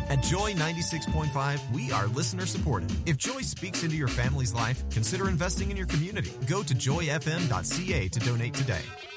At Joy 96.5, we are listener supported. If Joy speaks into your family's life, consider investing in your community. Go to joyfm.ca to donate today.